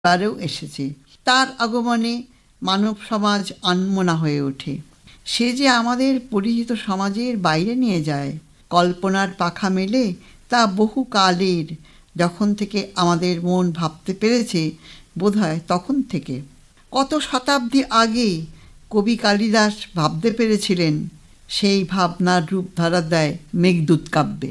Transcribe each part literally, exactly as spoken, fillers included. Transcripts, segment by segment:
আরও এসেছে। তার আগমনে মানব সমাজ আনমনা হয়ে ওঠে। সে যে আমাদের পরিচিত সমাজের বাইরে নিয়ে যায়, কল্পনার পাখা মেলে তা বহু কালের, যখন থেকে আমাদের মন ভাবতে পেরেছে বোধহয় তখন থেকে। কত শতাব্দী আগে কবি কালিদাস ভাবতে পেরেছিলেন, সেই ভাবনার রূপ ধরা দেয় মেঘদূত কাব্যে।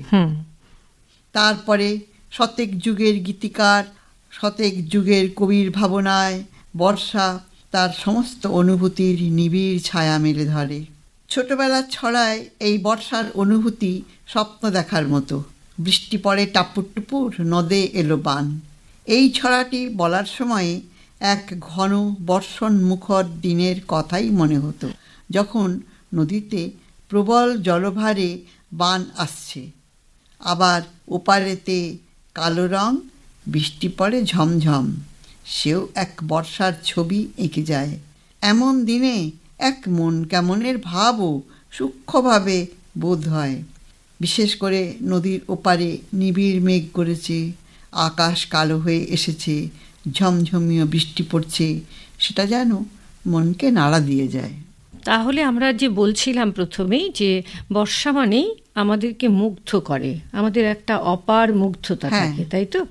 তারপরে শতেক যুগের গীতিকার, শতেক যুগের কবির ভাবনায় বর্ষা তার সমস্ত অনুভূতির নিবিড় ছায়া মেলে ধরে। ছোটবেলার ছড়ায় এই বর্ষার অনুভূতি স্বপ্ন দেখার মতো। বৃষ্টি পড়ে টাপুর টুপুর, নদে এলো বান। এই ছড়াটি বলার সময়ে এক ঘন বর্ষণ মুখর দিনের কথাই মনে হতো, যখন নদীতে প্রবল জলভারে বান আসছে, আবার ওপারেতে কালো রং, বৃষ্টি পড়ে ঝমঝম, সেও এক বর্ষার ছবি এঁকে যায়। এমন দিনে এক মন কেমনের ভাবও সূক্ষ্মভাবে বোধ হয়। বিশেষ করে নদীর ওপারে নিবিড় মেঘ করেছে, আকাশ কালো হয়ে এসেছে, ঝমঝমিয়ে বৃষ্টি পড়ছে, সেটা যেন মনকে নাড়া দিয়ে যায়। তাহলে আমরা যে বলছিলাম প্রথমেই যে বর্ষা মানেই আমাদেরকে মুগ্ধ করে, আমাদের একটা অপার মুগ্ধতা থাকে, তাই তো?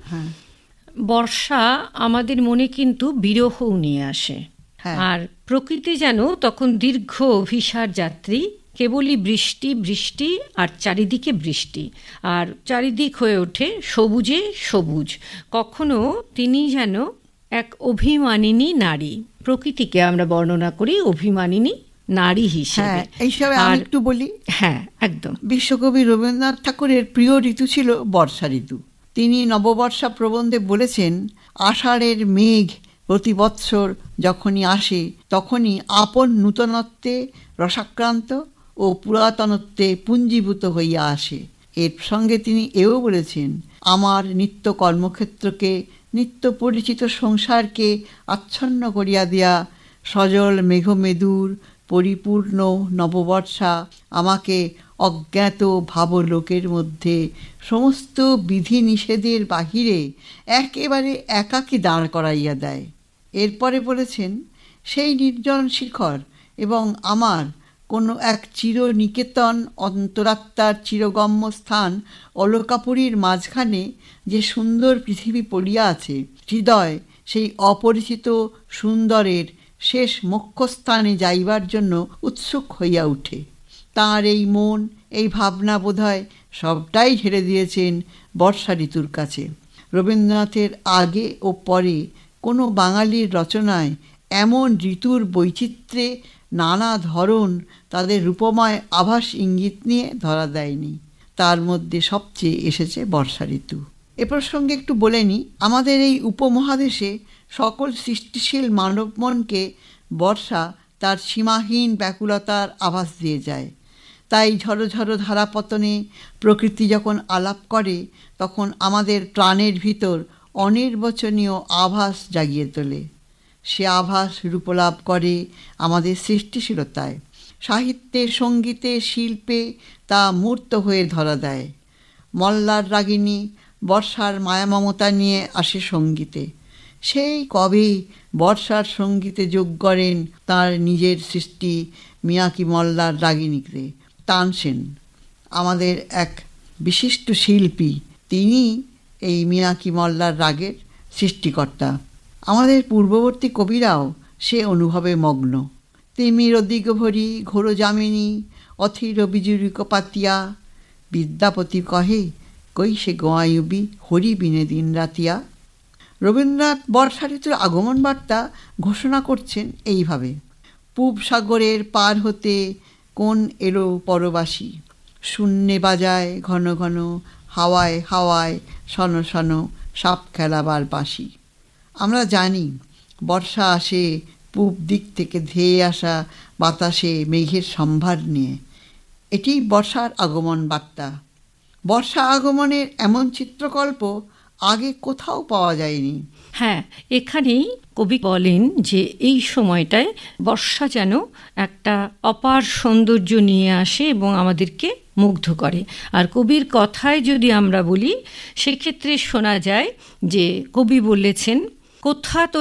বর্ষা আমাদের মনে কিন্তু বিরহও নিয়ে আসে। আর প্রকৃতি যেন তখন দীর্ঘ অভিসার যাত্রী, কেবলই বৃষ্টি বৃষ্টি আর চারিদিকে বৃষ্টি, আর চারিদিক হয়ে ওঠে সবুজে সবুজ। কখনো তিনি যেন এক অভিমানিনী নারী, প্রকৃতিকে আমরা বর্ণনা করি অভিমানিনী নারী হিসেবে। এইসবে আমি একটু বলি। হ্যাঁ, একদম। বিশ্বকবি রবীন্দ্রনাথ ঠাকুরের প্রিয় ঋতু ছিল বর্ষা ঋতু। তিনি নববর্ষা প্রবন্ধে বলেছেন, আষাঢ়ের মেঘ প্রতি বৎসর যখনই আসে, তখনই আপন নূতনত্বে রসাক্রান্ত ও পুরাতনত্বে পুঞ্জীভূত হইয়া আসে। এর সঙ্গে তিনি এও বলেছেন, আমার নিত্য কর্মক্ষেত্রকে, নিত্য পরিচিত সংসারকে আচ্ছন্ন করিয়া দিয়া সজল মেঘমেদুর পরিপূর্ণ নববর্ষা আমাকে অজ্ঞাত ভাবলোকের মধ্যে সমস্ত বিধি নিষেধের বাহিরে একেবারে একাকী দাঁড় করাইয়া দেয়। এরপরে বলেছেন, সেই নির্জন শিখর এবং আমার কোনো এক চিরনিকেতন অন্তরাত্মার চিরগম্য স্থান অলকাপুরীর মাঝখানে যে সুন্দর পৃথিবী পড়িয়া আছে, হৃদয় সেই অপরিচিত সুন্দরের শেষ মোক্ষস্থানে যাইবার জন্য উৎসুক হইয়া উঠে। তাঁর এই মন, এই ভাবনা বোধহয় সবটাই ঢেলে দিয়েছেন বর্ষা ঋতুর কাছে। রবীন্দ্রনাথের আগে ও পরে কোনো বাঙালির রচনায় এমন ঋতুর বৈচিত্র্যে নানা ধরন তাদের রূপময় আভাস ইঙ্গিত নিয়ে ধরা দেয়নি। তার মধ্যে সবচেয়ে এসেছে বর্ষা ঋতু। এ প্রসঙ্গে একটু বলে নিই, আমাদের এই উপমহাদেশে সকল সৃষ্টিশীল মানব মনকে বর্ষা তার সীমাহীন ব্যাকুলতার আভাস দিয়ে যায়। তাই ঝড়ো ঝড়ো ধারাপতনে প্রকৃতি যখন আলাপ করে, তখন আমাদের প্রাণের ভিতর অনির্বচনীয় আভাস জাগিয়ে তোলে। সে আভাস রূপলাভ করে আমাদের সৃষ্টিশীলতায়, সাহিত্যে, সঙ্গীতে, শিল্পে তা মূর্ত হয়ে ধরা দেয়। মল্লার রাগিনী বর্ষার মায়ামমতা নিয়ে আসে সঙ্গীতে। সেই কবে বর্ষার সঙ্গীতে যোগ করেন তার নিজের সৃষ্টি মিয়াকি মল্লার রাগিনীতে। তানসেন আমাদের এক বিশিষ্ট শিল্পী, তিনি এই মিয়াকি মল্লার রাগের সৃষ্টিকর্তা। আমাদের পূর্ববর্তী কবিরাও সে অনুভবে মগ্ন। তিমির দিগভরি ঘোর যামিনী অথির বিজুরিক পাতিয়া, বিদ্যাপতি কহে কই সে গোয়ায়ুবি হরি বিনে দিন রাতিয়া। রবীন্দ্রনাথ বর্ষা ঋতুর আগমন বার্তা ঘোষণা করছেন এইভাবে, পূব সাগরের পার হতে কোন এলো পরবাসী, শূন্যে বাজায় ঘন ঘন হাওয়ায় হাওয়ায় সন সন সাপ খেলাবার বাঁশি। আমরা জানি বর্ষা আসে পূব দিক থেকে ধেয়ে আসা বাতাসে মেঘের সম্ভার নিয়ে। এটি বর্ষার আগমন বার্তা। বর্ষা আগমনের এমন চিত্রকল্প আগে কোথাও পাওয়া যায়নি। হ্যাঁ, এখানেই কবি বলেন যে এই সময়টায় বর্ষা যেন একটা অপার সৌন্দর্য নিয়ে আসে এবং আমাদেরকে মুগ্ধ করে। আর কবির কথায় যদি আমরা বলি, সেক্ষেত্রে শোনা যায় যে কবি বলেছেন, কোথা